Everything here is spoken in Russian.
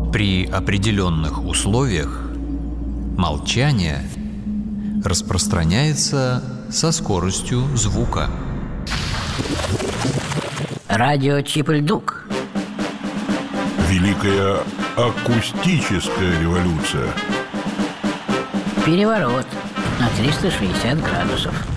При определенных условиях молчание распространяется со скоростью звука. Радио Чип-Ль-Дук. Великая акустическая революция. Переворот на 360 градусов.